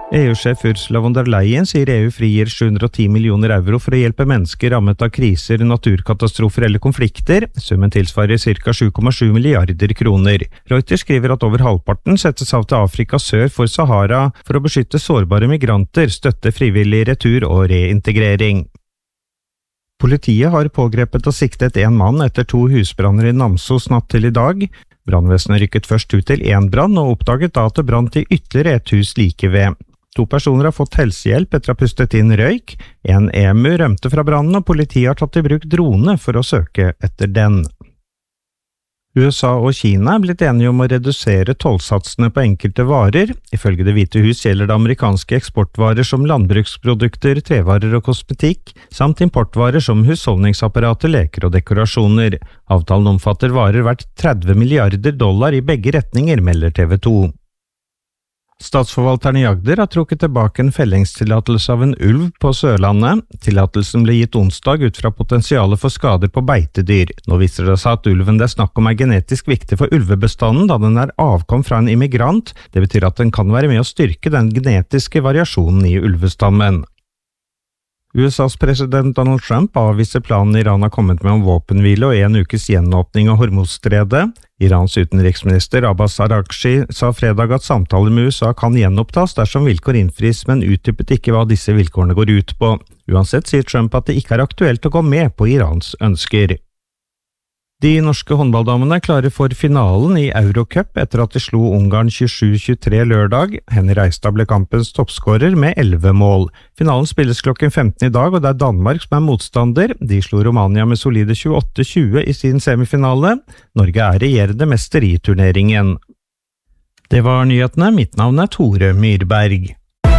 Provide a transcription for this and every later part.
EU-sjef Ursula von der Leyen sier EU frigir 710 millioner euro for å hjelpe mennesker rammet av kriser, naturkatastrofer eller konflikter. Summen tilsvarer ca. 7,7 milliarder kroner. Reuters skriver at over halvparten settes av til Afrika sør for Sahara for å beskytte sårbare migranter, støtte frivillig retur og reintegrering. Politiet har pågrepet og siktet en mann etter 2 husbranner i Namsos natt til i dag. Brannvesenet rykket først ut til en brann og oppdaget da at det brant i ytterligere et hus like ved. 2 personer har fått helsehjelp etter å ha pustet inn røyk. En emu rømte fra brannen, og politiet har tatt i bruk drone for å søke etter den. USA og Kina er blitt enige om å redusere tollsatsene på enkelte varer. Ifølge Det hvite hus gjelder det amerikanske eksportvarer som landbruksprodukter, trevarer og kosmetikk, samt importvarer som husholdningsapparater, leker og dekorasjoner. Avtalen omfatter varer verdt $30 milliarder i begge retninger, melder TV 2. Statsforvalteren i Agder har trukket tilbake en fellingstillatelse av en ulv på Sørlandet. Tillatelsen ble gitt onsdag ut fra potensialet for skader på beitedyr. Nå viser det seg at ulven det er snakk om er genetisk viktig for ulvebestanden, da den er avkom fra en immigrant. Det betyr at den kan være med å styrke den genetiske variasjonen i ulvestammen. USAs president Donald Trump avviser planen Iran har kommet med om våpenhvile og 1 ukes gjenåpning av Hormuzstredet. Irans utenriksminister Abbas Araghchi sa fredag at samtaler med USA kan gjenopptas dersom vilkår innfris, men utdypet ikke hva disse vilkårene går ut på. Uansett sier Trump at det ikke er aktuelt å gå med på Irans ønsker. De norske håndballdamene er klare for finalen i Eurocup etter at de slo Ungarn 27-23 lørdag. Henny Reistad ble kampens toppskårer med 11 mål. Finalen spilles klokken 15 i dag, og det er Danmark som er motstander. De slo Romania med solide 28-20 i sin semifinale. Norge er regjerende mester i turneringen. Det var nyhetene. Mitt navn er Tore Myrberg.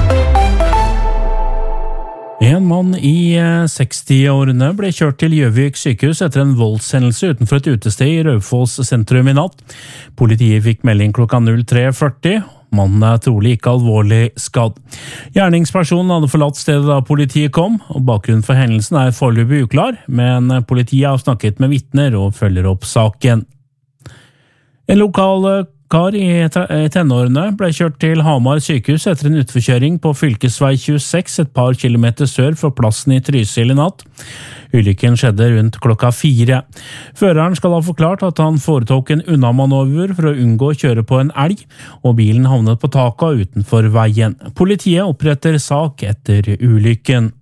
En mann i 60-årene ble kjørt til Gjøvik sykehus etter en voldshendelse utenfor et utested i Raufoss sentrum i natt. Politiet fikk melding klokka 03:40. Mannen er trolig ikke alvorlig skadd. Gjerningspersonen hadde forlatt stedet da politiet kom, og bakgrunnen for hendelsen er foreløpig uklar, men politiet har snakket med vitner og følger opp saken. En lokal kar i tenårene ble kjørt til Hamar sykehus etter en utforkjøring på fylkesvei 26 et par kilometer sør for plassen i Trysil i natt. Ulykken skjedde rundt klokka 4. Føreren skal ha forklart at han foretok en unnamanøver for å unngå å kjøre på en elg, og bilen havnet på taket utenfor veien. Politiet oppretter sak etter ulykken.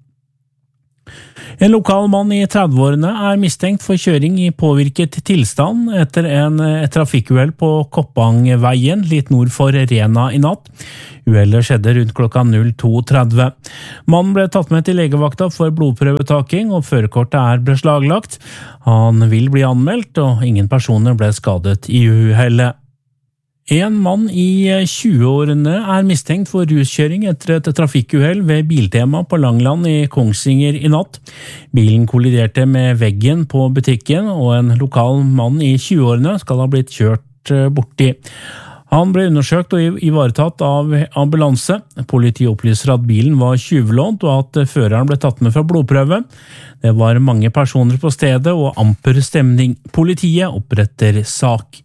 En lokal mann i 30-årene er mistenkt for kjøring i påvirket tilstand etter et trafikkuhell på Koppangveien litt nord for Rena i natt. Uhellet skjedde rundt klokka 02:30. Mannen ble tatt med til legevakta for blodprøvetaking, og førerkortet er beslaglagt. Han vil bli anmeldt, og ingen personer ble skadet i uhellet. En mann i 20-årene er mistenkt for ruskjøring etter et trafikkuhell ved Biltema på Langland i Kongsvinger i natt. Bilen kolliderte med veggen på butikken, og en lokal mann i 20-årene skal ha blitt kjørt borti. Han ble undersøkt og ivaretatt av ambulanse. Politiet opplyser at bilen var tjuvlånt, og at føreren ble tatt med fra blodprøve. Det var mange personer på stedet og amper stemning. Politiet oppretter sak.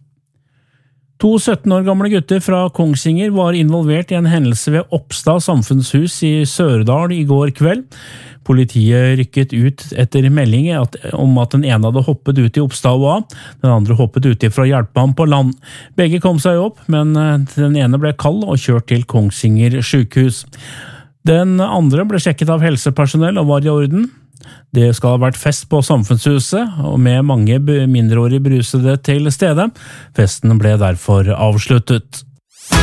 2 17 år gamle gutter fra Kongsvinger var involvert i en hendelse ved Oppstad samfunnshus i Sørdal i går kveld. Politiet rykket ut etter melding om at den ene hadde hoppet ut i Oppstad, den andre hoppet ut for å hjelpe ham på land. Begge kom seg opp, men den ene ble kald og kjørt til Kongsvinger sykehus. Den andre ble sjekket av helsepersonell og var i orden. Det skal ha vært fest på samfunnshuset, og med mange mindreårige brusede til stede. Festen ble derfor avsluttet.